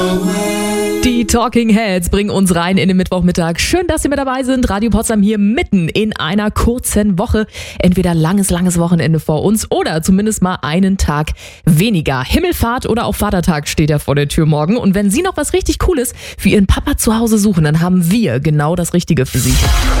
Die Talking Heads bringen uns rein in den Mittwochmittag. Schön, dass Sie mit dabei sind. Radio Potsdam hier mitten in einer kurzen Woche. Entweder langes Wochenende vor uns oder zumindest mal einen Tag weniger. Himmelfahrt oder auch Vatertag steht ja vor der Tür morgen. Und wenn Sie noch was richtig Cooles für Ihren Papa zu Hause suchen, dann haben wir genau das Richtige für Sie.